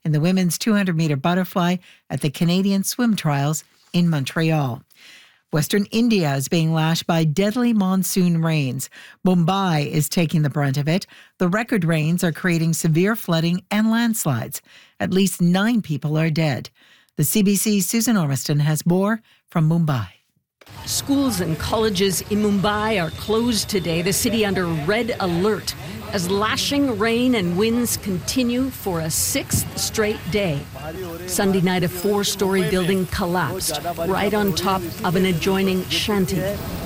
in the women's 200-meter butterfly at the Canadian Swim Trials in Montreal. Western India is being lashed by deadly monsoon rains. Mumbai is taking the brunt of it. The record rains are creating severe flooding and landslides. At least 9 people are dead. The CBC's Susan Ormiston has more from Mumbai. Schools and colleges in Mumbai are closed today, the city under red alert, as lashing rain and winds continue for a 6th straight day. Sunday night, a 4-story building collapsed right on top of an adjoining shanty.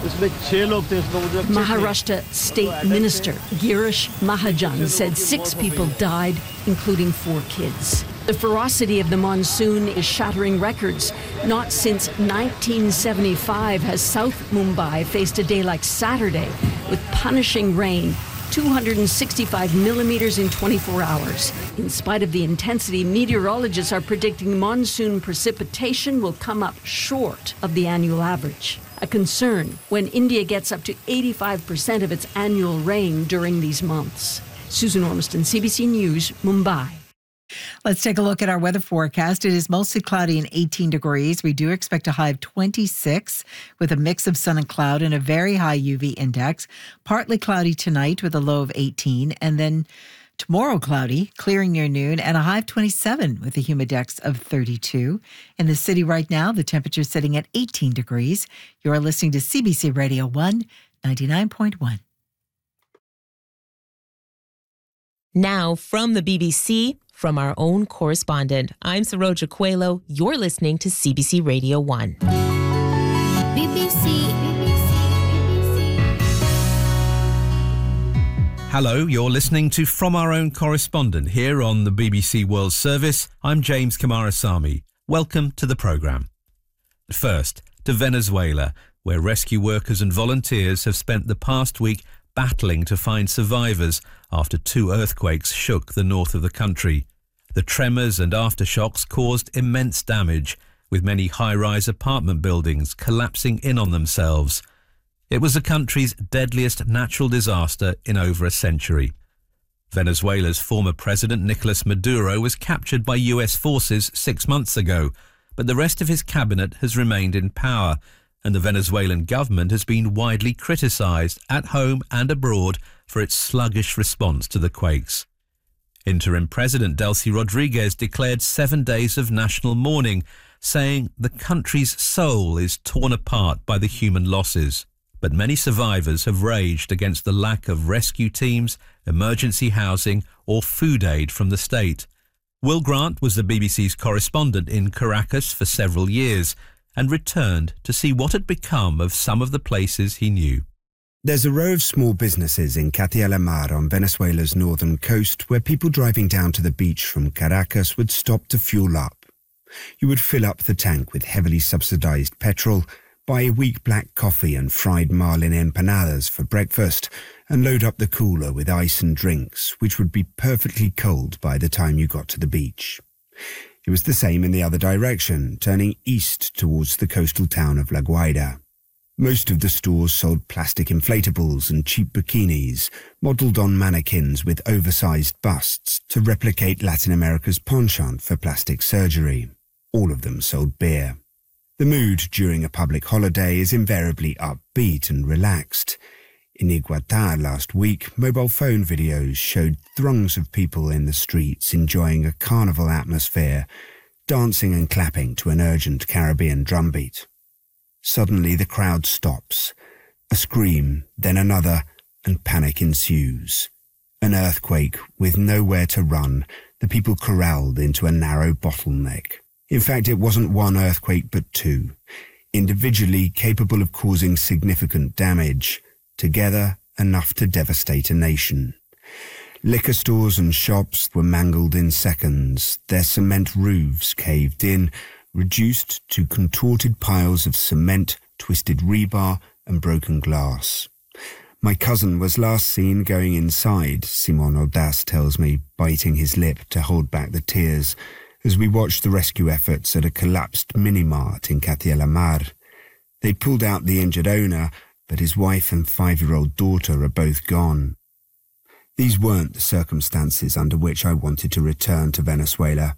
Maharashtra State Minister Girish Mahajan said 6 people died, including 4 kids. The ferocity of the monsoon is shattering records. Not since 1975 has South Mumbai faced a day like Saturday with punishing rain, 265 millimeters in 24 hours. In spite of the intensity, meteorologists are predicting monsoon precipitation will come up short of the annual average. A concern when India gets up to 85% of its annual rain during these months. Susan Ormiston, CBC News, Mumbai. Let's take a look at our weather forecast. It is mostly cloudy and 18 degrees. We do expect a high of 26 with a mix of sun and cloud and a very high UV index. Partly cloudy tonight with a low of 18, and then tomorrow cloudy, clearing near noon, and a high of 27 with a humidex of 32. In the city right now, the temperature is sitting at 18 degrees. You are listening to CBC Radio 1, 99.1. Now from the BBC, from our own correspondent, I'm Saroja Coelho. You're listening to CBC Radio 1. BBC. Hello, you're listening to From Our Own Correspondent here on the BBC World Service. I'm James Kamarasamy. Welcome to the programme. First, to Venezuela, where rescue workers and volunteers have spent the past week battling to find survivors after 2 earthquakes shook the north of the country. The tremors and aftershocks caused immense damage, with many high-rise apartment buildings collapsing in on themselves. It was the country's deadliest natural disaster in over a century. Venezuela's former president Nicolas Maduro was captured by US forces 6 months ago, but the rest of his cabinet has remained in power, and the Venezuelan government has been widely criticised at home and abroad for its sluggish response to the quakes. Interim President Delcy Rodriguez declared 7 days of national mourning, saying the country's soul is torn apart by the human losses. But many survivors have raged against the lack of rescue teams, emergency housing or food aid from the state. Will Grant was the BBC's correspondent in Caracas for several years and returned to see what had become of some of the places he knew. There's a row of small businesses in Catia la Mar on Venezuela's northern coast where people driving down to the beach from Caracas would stop to fuel up. You would fill up the tank with heavily subsidized petrol, buy a weak black coffee and fried marlin empanadas for breakfast, and load up the cooler with ice and drinks, which would be perfectly cold by the time you got to the beach. It was the same in the other direction, turning east towards the coastal town of La Guaira. Most of the stores sold plastic inflatables and cheap bikinis, modelled on mannequins with oversized busts to replicate Latin America's penchant for plastic surgery. All of them sold beer. The mood during a public holiday is invariably upbeat and relaxed. In Iguatá last week, mobile phone videos showed throngs of people in the streets enjoying a carnival atmosphere, dancing and clapping to an urgent Caribbean drumbeat. Suddenly the crowd stops. A scream, then another, and panic ensues. An earthquake with nowhere to run, the people corralled into a narrow bottleneck. In fact, it wasn't one earthquake but 2, individually capable of causing significant damage, together enough to devastate a nation. Liquor stores and shops were mangled in seconds, their cement roofs caved in, reduced to contorted piles of cement, twisted rebar and broken glass. My cousin was last seen going inside, Simon Audas tells me, biting his lip to hold back the tears, as we watched the rescue efforts at a collapsed mini-mart in Catia la Mar. They pulled out the injured owner, but his wife and 5-year-old daughter are both gone. These weren't the circumstances under which I wanted to return to Venezuela.